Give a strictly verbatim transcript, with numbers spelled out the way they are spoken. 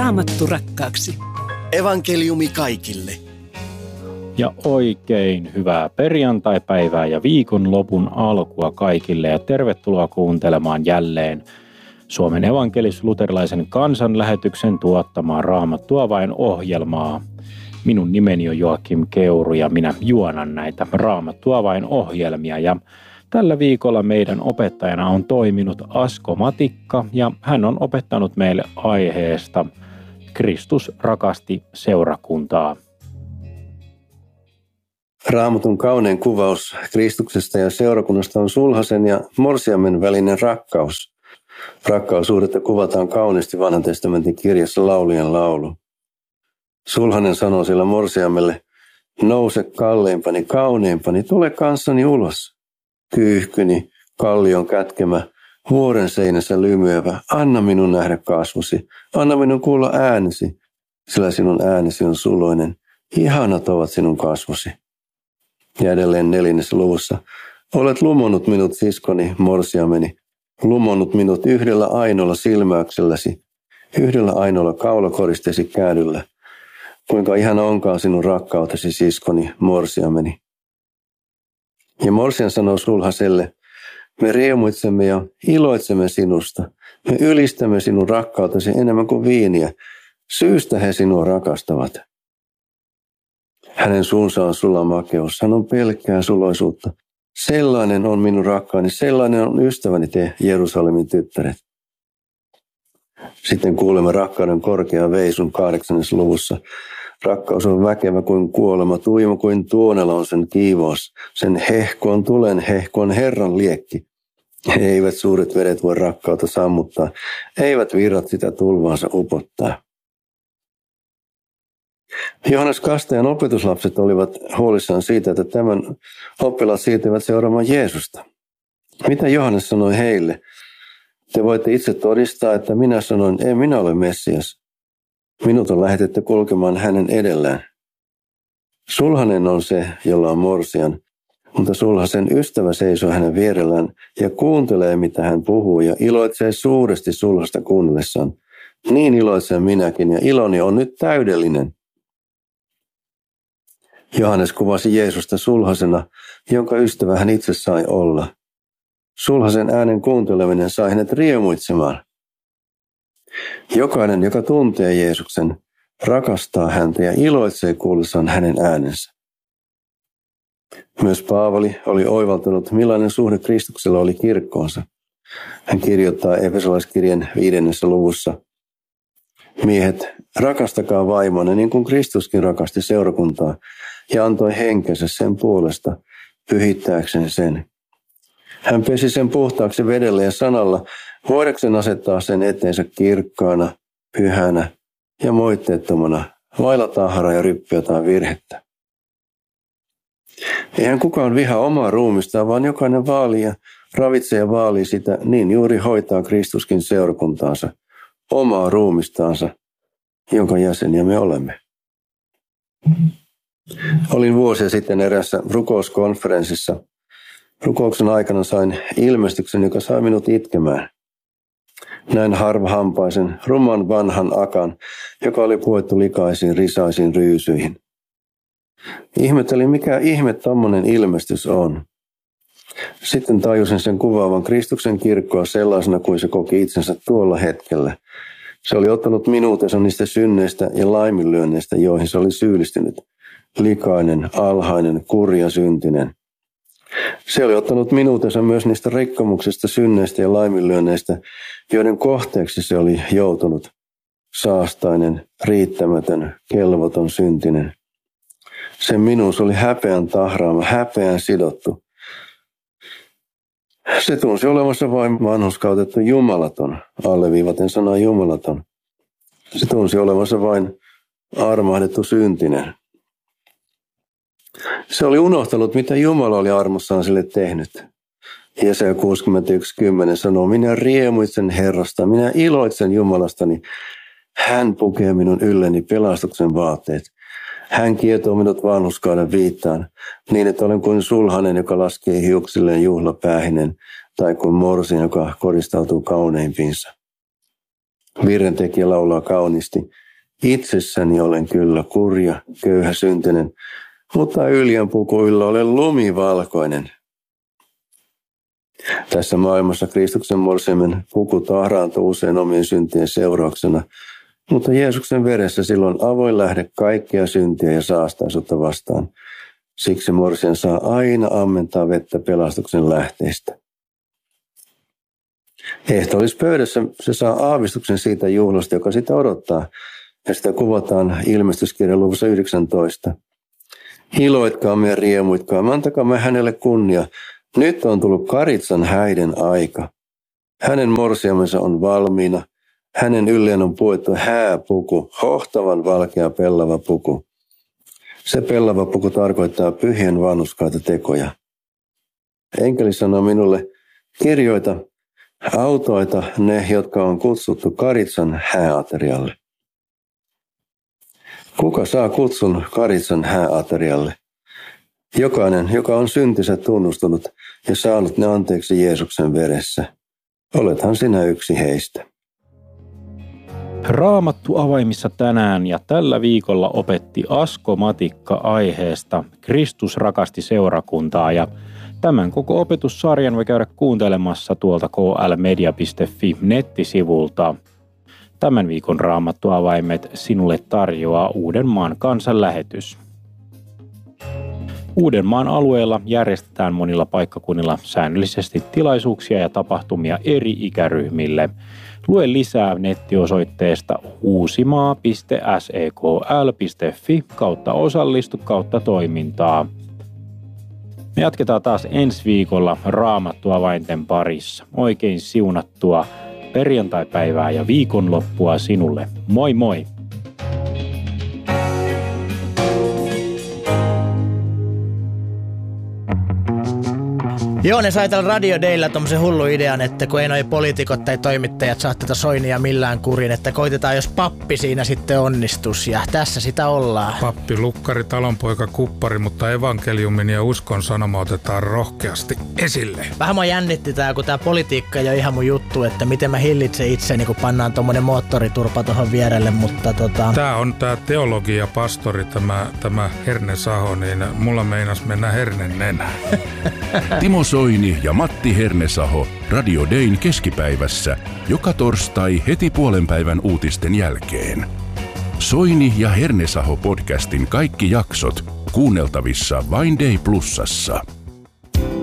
Raamattu rakkaaksi. Evankeliumi kaikille. Ja oikein hyvää perjantaipäivää ja viikonlopun alkua kaikille ja tervetuloa kuuntelemaan jälleen Suomen evankelis-luterilaisen kansanlähetyksen tuottamaa Raamattua vain ohjelmaa. Minun nimeni on Joakim Keuru ja minä juonan näitä Raamattua vain ohjelmia ja tällä viikolla meidän opettajana on toiminut Asko Matikka ja hän on opettanut meille aiheesta Kristus rakasti seurakuntaa. Raamatun kaunein kuvaus Kristuksesta ja seurakunnasta on sulhasen ja morsiamen välinen rakkaus. Rakkaussuhdetta kuvataan kauniisti Vanhan testamentin kirjassa Laulujen laulu. Sulhanen sanoo sillä morsiamelle, nouse kalleimpani, kauneimpani, tule kanssani ulos. Kyyhkyni, kallion kätkemä, vuoren seinässä lymyävä, anna minun nähdä kasvosi, anna minun kuulla äänesi, sillä sinun äänesi on suloinen, ihanat ovat sinun kasvosi. Ja edelleen neljännessä luvussa, olet lumonnut minut siskoni, morsiameni, lumonnut minut yhdellä ainoalla silmäykselläsi, yhdellä ainoalla kaulakoristeesi käädyllä. Kuinka ihana onkaan sinun rakkautesi, siskoni, morsiameni. Ja morsian sanoo sulhaselle, me riemuitsemme ja iloitsemme sinusta. Me ylistämme sinun rakkautesi enemmän kuin viiniä. Syystä he sinua rakastavat. Hänen suunsa on sula makeus, hän on pelkkää suloisuutta. Sellainen on minun rakkaani, sellainen on ystäväni te, Jerusalemin tyttäret. Sitten kuulemme rakkauden korkean veisun kahdeksannessa luvussa. Rakkaus on väkevä kuin kuolema, tuima kuin tuonela on sen kiivous. Sen hehko on tulen hehko on Herran liekki. Eivät suuret vedet voi rakkautta sammuttaa, eivät virrat sitä tulvaansa upottaa. Johannes Kastajan opetuslapset olivat huolissaan siitä, että tämän oppilaat siirtyvät seuraamaan Jeesusta. Mitä Johannes sanoi heille? Te voitte itse todistaa, että minä sanoin, ei minä ole Messias. Minut on lähetetty kulkemaan hänen edellään. Sulhanen on se, jolla on morsian, mutta sulhasen ystävä seisoo hänen vierellään ja kuuntelee, mitä hän puhuu ja iloitsee suuresti sulhasta kuunnellessaan. Niin iloitsen minäkin ja iloni on nyt täydellinen. Johannes kuvasi Jeesusta sulhasena, jonka ystävä hän itse sai olla. Sulhasen äänen kuunteleminen sai hänet riemuitsemaan. Jokainen, joka tuntee Jeesuksen, rakastaa häntä ja iloitsee kuullessaan hänen äänensä. Myös Paavali oli oivaltanut, millainen suhde Kristuksella oli kirkkoonsa. Hän kirjoittaa Efesolaiskirjan viidennessä luvussa. Miehet, rakastakaa vaimonne niin kuin Kristuskin rakasti seurakuntaa ja antoi henkensä sen puolesta pyhittääkseen sen. Hän pesi sen puhtaaksi vedellä ja sanalla, voidakseen asettaa sen eteensä kirkkaana, pyhänä ja moitteettomana, vailla tahraa ja ryppyätään virhettä. Eihän kukaan vihaa omaa ruumistaan, vaan jokainen vaalii ja ravitsee ja vaalii sitä, niin juuri hoitaa Kristuskin seurakuntaansa, omaa ruumistaansa, jonka jäseniä me olemme. Olin vuosia sitten erässä rukouskonferenssissa. Rukouksen aikana sain ilmestyksen, joka sai minut itkemään. Näin harvahampaisen, ruman vanhan akan, joka oli puettu likaisiin, risaisiin ryysyihin. Ihmettelin, mikä ihme tommonen ilmestys on. Sitten tajusin sen kuvaavan Kristuksen kirkkoa sellaisena kuin se koki itsensä tuolla hetkellä. Se oli ottanut minuutensa niistä synneistä ja laiminlyönneistä, joihin se oli syyllistynyt. Likainen, alhainen, kurja, syntinen. Se oli ottanut minuutensa myös niistä rikkomuksista, synneistä ja laiminlyönneistä, joiden kohteeksi se oli joutunut. Saastainen, riittämätön, kelvoton, syntinen. Sen minuus oli häpeän tahraama, häpeän sidottu. Se tunsi olemassa vain vanhurskautettu jumalaton, alleviivaten sanaa jumalaton. Se tunsi olemassa vain armahdettu syntinen. Se oli unohtanut, mitä Jumala oli armossaan sille tehnyt. Jesaja kuusikymmentäyksi kymmenen sanoo, minä riemuitsen Herrasta, minä iloitsen Jumalastani. Hän pukee minun ylleni pelastuksen vaatteet. Hän kietoo minut vanhurskauden viittaan, niin että olen kuin sulhanen, joka laskee hiuksilleen juhlapäähinen, tai kuin morsian, joka koristautuu kauneimpiinsa. Virrentekijä laulaa kauniisti. Itsessäni olen kyllä kurja, köyhä syntinen, mutta yljän puku yllä olen lumivalkoinen. Tässä maailmassa Kristuksen morsiamen puku tahraantuu usein omien syntien seurauksena, mutta Jeesuksen veressä silloin avoin lähde kaikkea syntiä ja saastaisuutta vastaan. Siksi morsian saa aina ammentaa vettä pelastuksen lähteistä. Ehtoollispöydässä se saa aavistuksen siitä juhlasta, joka sitä odottaa, ja sitä kuvataan ilmestyskirjan luvussa yhdeksäntoista. Iloitkaamme ja riemuitkaamme, antakaamme hänelle kunnia. Nyt on tullut Karitsan häiden aika. Hänen morsiamensa on valmiina. Hänen ylleen on puettu hääpuku, hohtavan valkea pellava puku. Se pellava puku tarkoittaa pyhien vanhurskaita tekoja. Enkeli sanoo minulle, kirjoita, autoita ne, jotka on kutsuttu Karitsan hääaterialle. Kuka saa kutsun Karitsan hääaterialle? Jokainen, joka on syntinsä tunnustunut ja saanut ne anteeksi Jeesuksen veressä. Olethan sinä yksi heistä. Raamattu avaimissa tänään ja tällä viikolla opetti Asko Matikka aiheesta Kristus rakasti seurakuntaa, ja tämän koko opetussarjan voi käydä kuuntelemassa tuolta k l media piste f i nettisivulta. Tämän viikon Raamattu avaimet sinulle tarjoaa Uudenmaan kansanlähetys. Uudenmaan alueella järjestetään monilla paikkakunnilla säännöllisesti tilaisuuksia ja tapahtumia eri ikäryhmille. Lue lisää nettiosoitteesta uusimaa piste s e k l piste f i kautta osallistu kautta toimintaa. Me jatketaan taas ensi viikolla Raamattu avainten parissa. Oikein siunattua perjantaipäivää ja viikonloppua sinulle. Moi moi! Joo, ne sai tällä Radio Daylla tommosen hullu idean, että kun ei noi poliitikot tai toimittajat saa tätä Soinia millään kurin, että koitetaan jos pappi siinä sitten onnistus, ja tässä sitä ollaan. Pappi, lukkari, talonpoika, kuppari, mutta evankeliumin ja uskon sanoma otetaan rohkeasti esille. Vähän mua jännitti tää, kun tää politiikka ei ole ihan mun juttu, että miten mä hillitsen itseni, kun pannaan tommonen moottoriturpa tohon vierelle, mutta tota... Tää on tää teologia pastori, tämä, tämä Herne Saho, niin mulla meinas mennä hernen nenään. Timo Soini ja Matti Hernesaho Radio Dayn keskipäivässä joka torstai heti puolen päivän uutisten jälkeen. Soini ja Hernesaho podcastin kaikki jaksot kuunneltavissa vain Day Plusassa.